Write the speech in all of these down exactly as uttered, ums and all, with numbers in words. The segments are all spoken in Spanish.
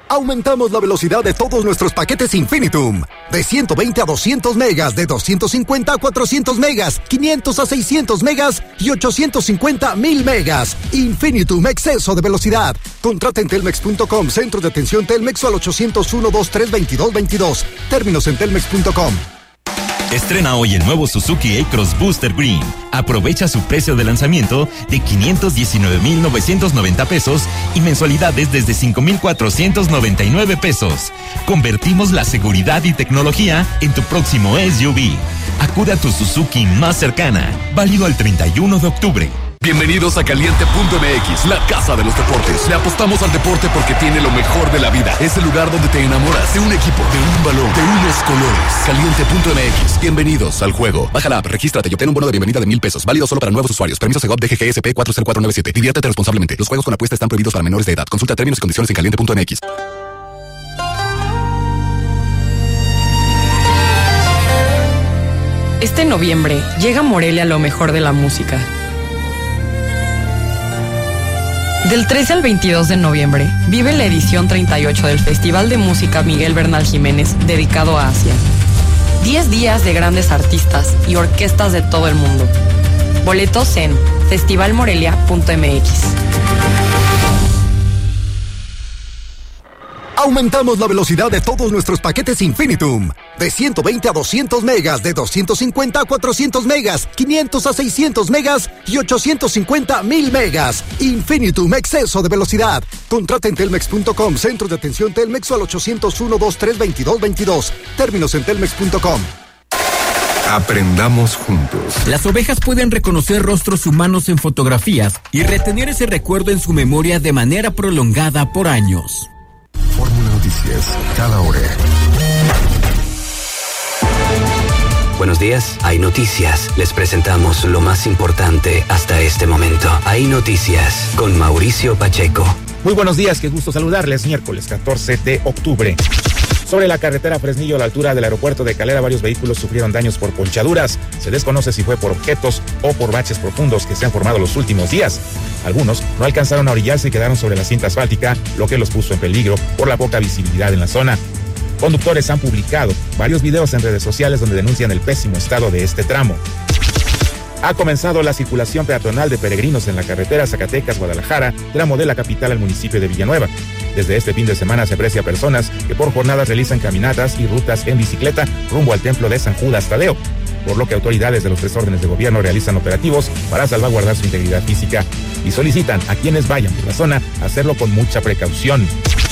Aumentamos la velocidad de todos nuestros paquetes Infinitum. De ciento veinte a doscientos megas, de doscientos cincuenta a cuatrocientos megas, quinientos a seiscientos megas y ochocientos cincuenta a mil megas. Infinitum, exceso de velocidad. Contrata en telmex punto com, centro de atención Telmex o al ochocientos uno, veintitrés, veintidós, veintidós. Términos en telmex punto com. Estrena hoy el nuevo Suzuki A-Cross Booster Green. Aprovecha su precio de lanzamiento de quinientos diecinueve mil novecientos noventa pesos y mensualidades desde cinco mil cuatrocientos noventa y nueve pesos. Convertimos la seguridad y tecnología en tu próximo S U V. Acude a tu Suzuki más cercana. Válido al treinta y uno de octubre. Bienvenidos a Caliente punto M X, la casa de los deportes. Le apostamos al deporte porque tiene lo mejor de la vida. Es el lugar donde te enamoras de un equipo, de un balón, de unos colores. Caliente punto M X. Bienvenidos al juego. Baja la app, regístrate y obtén un bono de bienvenida de mil pesos. Válido solo para nuevos usuarios. Permiso Segov D G G S P cuatro cero cuatro nueve siete. Diviértete responsablemente. Los juegos con apuesta están prohibidos para menores de edad. Consulta términos y condiciones en caliente punto M X. Este noviembre llega a Morelia lo mejor de la música. Del trece al veintidós de noviembre, vive la edición treinta y ocho del Festival de Música Miguel Bernal Jiménez, dedicado a Asia. diez días de grandes artistas y orquestas de todo el mundo. Boletos en festival morelia punto M X. Aumentamos la velocidad de todos nuestros paquetes Infinitum. De ciento veinte a doscientos megas, de doscientos cincuenta a cuatrocientos megas, quinientos a seiscientos megas y ochocientos cincuenta a mil megas. Infinitum, exceso de velocidad. Contrata en telmex punto com, centro de atención Telmex o al ochocientos uno, veintitrés, veintidós, veintidós. Términos en telmex punto com. Aprendamos juntos. Las ovejas pueden reconocer rostros humanos en fotografías y retener ese recuerdo en su memoria de manera prolongada por años. Fórmula Noticias, cada hora. Buenos días, Hay Noticias. Les presentamos lo más importante hasta este momento. Hay Noticias con Mauricio Pacheco. Muy buenos días, qué gusto saludarles. Miércoles catorce de octubre. Sobre la carretera Fresnillo a la altura del aeropuerto de Calera, varios vehículos sufrieron daños por ponchaduras. Se desconoce si fue por objetos o por baches profundos que se han formado los últimos días. Algunos no alcanzaron a orillarse y quedaron sobre la cinta asfáltica, lo que los puso en peligro por la poca visibilidad en la zona. Conductores han publicado varios videos en redes sociales donde denuncian el pésimo estado de este tramo. Ha comenzado la circulación peatonal de peregrinos en la carretera Zacatecas-Guadalajara, tramo de la capital al municipio de Villanueva. Desde este fin de semana se aprecia personas que por jornadas realizan caminatas y rutas en bicicleta rumbo al templo de San Judas Tadeo, por lo que autoridades de los tres órdenes de gobierno realizan operativos para salvaguardar su integridad física y solicitan a quienes vayan por la zona hacerlo con mucha precaución.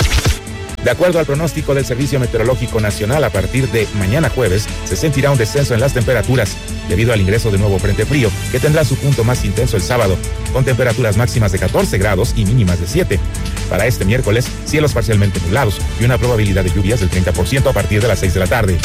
De acuerdo al pronóstico del Servicio Meteorológico Nacional, a partir de mañana jueves se sentirá un descenso en las temperaturas debido al ingreso de nuevo frente frío que tendrá su punto más intenso el sábado, con temperaturas máximas de catorce grados y mínimas de siete. Para este miércoles, cielos parcialmente nublados y una probabilidad de lluvias del treinta por ciento a partir de las seis de la tarde.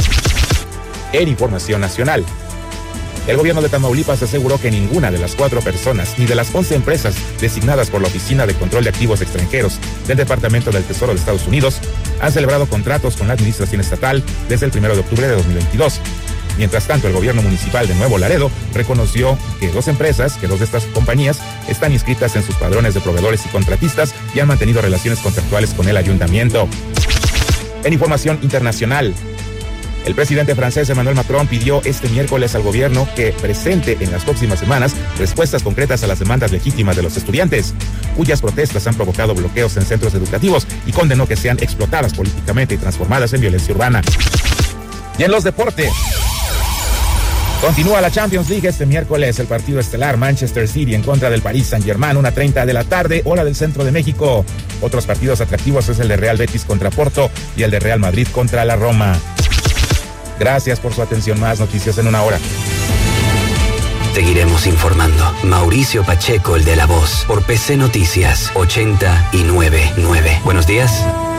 En información nacional, el gobierno de Tamaulipas aseguró que ninguna de las cuatro personas ni de las once empresas designadas por la Oficina de Control de Activos Extranjeros del Departamento del Tesoro de Estados Unidos han celebrado contratos con la administración estatal desde el primero de octubre de dos mil veintidós. Mientras tanto, el gobierno municipal de Nuevo Laredo reconoció que dos empresas, que dos de estas compañías, están inscritas en sus padrones de proveedores y contratistas y han mantenido relaciones contractuales con el ayuntamiento. En información internacional, el presidente francés Emmanuel Macron pidió este miércoles al gobierno que presente en las próximas semanas respuestas concretas a las demandas legítimas de los estudiantes, cuyas protestas han provocado bloqueos en centros educativos, y condenó que sean explotadas políticamente y transformadas en violencia urbana. Y en los deportes, continúa la Champions League este miércoles, el partido estelar Manchester City en contra del Paris Saint-Germain, una treinta de la tarde, hora del centro de México. Otros partidos atractivos es el de Real Betis contra Porto y el de Real Madrid contra la Roma. Gracias por su atención. Más noticias en una hora. Seguiremos informando. Mauricio Pacheco, el de La Voz, por P C Noticias ochenta y nueve punto nueve. Buenos días.